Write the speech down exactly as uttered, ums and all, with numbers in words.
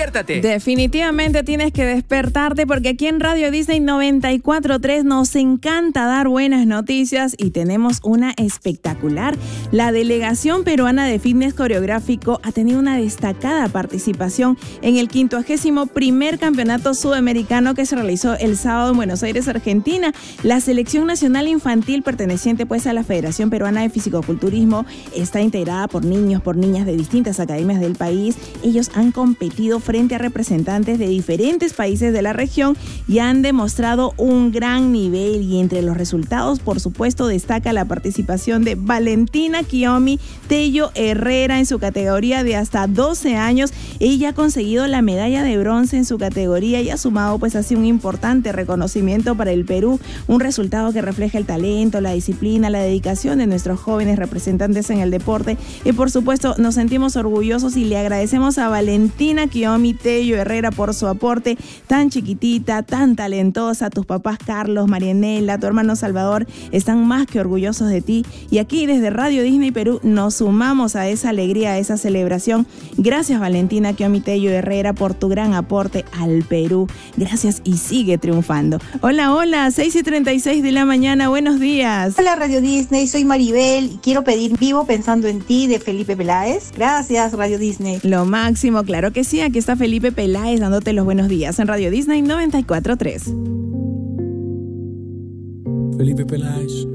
Definitivamente tienes que despertarte porque aquí en Radio Disney noventa y cuatro punto tres nos encanta dar buenas noticias y tenemos una espectacular. La delegación peruana de fitness coreográfico ha tenido una destacada participación en el quincuagésimo primer campeonato sudamericano que se realizó el sábado en Buenos Aires, Argentina. La selección nacional infantil perteneciente pues a la Federación Peruana de Fisicoculturismo está integrada por niños, por niñas de distintas academias del país. Ellos han competido frente a representantes de diferentes países de la región y han demostrado un gran nivel, y entre los resultados por supuesto destaca la participación de Valentina Kiyomi Tello Herrera en su categoría de hasta doce años. Ella ha conseguido la medalla de bronce en su categoría y ha sumado pues así un importante reconocimiento para el Perú, un resultado que refleja el talento, la disciplina, la dedicación de nuestros jóvenes representantes en el deporte, y por supuesto nos sentimos orgullosos y le agradecemos a Valentina Kiyomi Tello Herrera por su aporte tan chiquitita, tan talentosa. Tus papás Carlos, Marianela, tu hermano Salvador están más que orgullosos de ti, y aquí desde Radio Disney Perú nos sumamos a esa alegría, a esa celebración. Gracias Valentina Kiyomi Tello Herrera por tu gran aporte al Perú. Gracias y sigue triunfando. Hola, hola, seis y treinta y seis de la mañana, buenos días. Hola Radio Disney, soy Maribel y quiero pedir Vivo Pensando en Ti de Felipe Peláez. Gracias Radio Disney. Lo máximo, claro que sí, aquí está Felipe Peláez dándote los buenos días en Radio Disney noventa y cuatro punto tres. Felipe Peláez.